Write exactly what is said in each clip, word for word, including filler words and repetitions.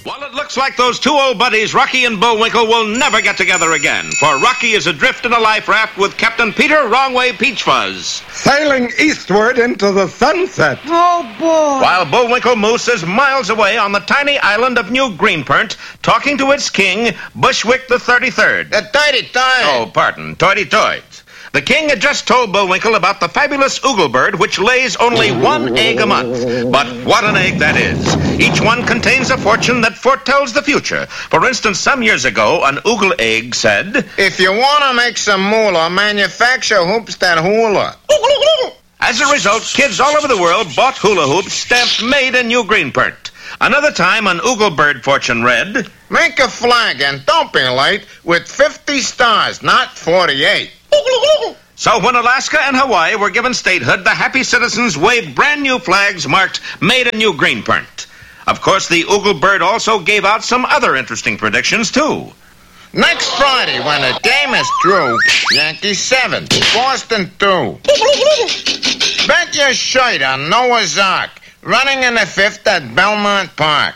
While it looks like those two old buddies, Rocky and Bullwinkle, will never get together again, for Rocky is adrift in a life raft with Captain Peter Wrongway Peachfuzz, sailing eastward into the sunset. Oh, boy. While Bullwinkle Moose is miles away on the tiny island of New Greenpert, talking to its king, Bushwick the thirty-third. The thirty-third. Oh, pardon, toity-toit. The king had just told Bullwinkle about the fabulous ooglebird, which lays only one egg a month. But what an egg that is. Each one contains a fortune that foretells the future. For instance, some years ago, an oogle egg said, if you want to make some moolah, manufacture hoops that hula. As a result, kids all over the world bought hula hoops stamped made in New Greenpert. Another time, an ooglebird fortune read, make a flag and don't be late with fifty stars, not forty-eight. So when Alaska and Hawaii were given statehood, the happy citizens waved brand new flags marked Made in New Greenpert. Of course, the ooglebird also gave out some other interesting predictions, too. Next Friday, when the game is through, Yankees seven, Boston two. Bet your shirt on Noah's Ark, running in the fifth at Belmont Park.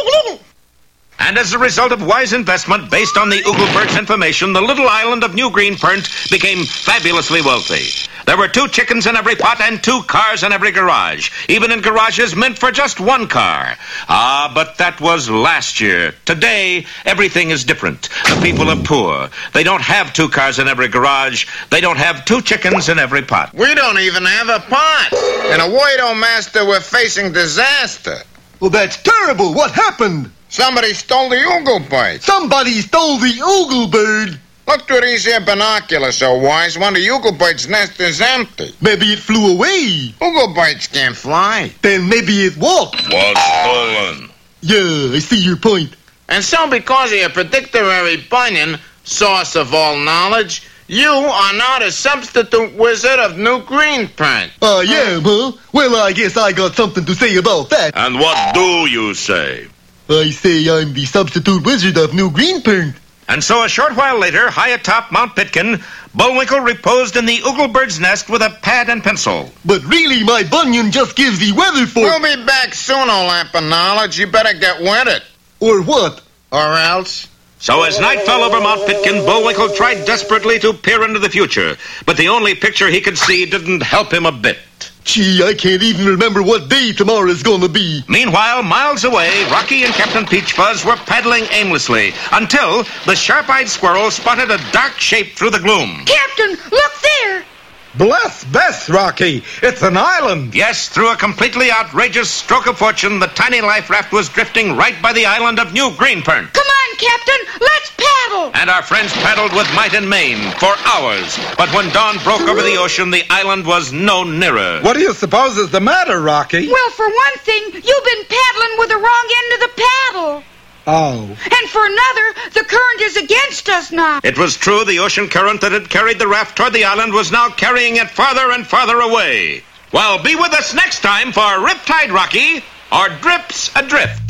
And as a result of wise investment based on the ooglebird's information, the little island of New Greenpert became fabulously wealthy. There were two chickens in every pot and two cars in every garage, even in garages meant for just one car. Ah, but that was last year. Today, everything is different. The people are poor. They don't have two cars in every garage. They don't have two chickens in every pot. We don't even have a pot. In a word, oh master, we're facing disaster. Well, that's terrible. What happened? Somebody stole the ooglebird. Somebody stole the ooglebird. Look through these here binoculars, so wise. One of the ooglebird's nest is empty. Maybe it flew away. Ooglebirds can't fly. Then maybe it walked. Was stolen. Yeah, I see your point. And so because of your predictory bunion, source of all knowledge, you are not a substitute wizard of New Greenpert. I am, huh? Well, I guess I got something to say about that. And what do you say? I say I'm the substitute wizard of New Greenpert. And so a short while later, high atop Mount Pitkin, Bullwinkle reposed in the ooglebird's nest with a pad and pencil. But really, my bunion just gives the weather for... We'll be back soon, old lamp of knowledge. You better get with it. Or what? Or else... So as night fell over Mount Pitkin, Bullwinkle tried desperately to peer into the future. But the only picture he could see didn't help him a bit. Gee, I can't even remember what day tomorrow's gonna be. Meanwhile, miles away, Rocky and Captain Peachfuzz were paddling aimlessly until the sharp-eyed squirrel spotted a dark shape through the gloom. Captain, look there! Bless Bess, Rocky. It's an island. Yes, through a completely outrageous stroke of fortune, the tiny life raft was drifting right by the island of New Greenpert. Come on, Captain, let's paddle! And our friends paddled with might and main for hours. But when dawn broke over the ocean, the island was no nearer. What do you suppose is the matter, Rocky? Well, for one thing, you've been paddling with the wrong end of the paddle. Oh. And for another, the current is against us now. It was true, the ocean current that had carried the raft toward the island was now carrying it farther and farther away. Well, be with us next time for Riptide Rocky, or Drips Adrift.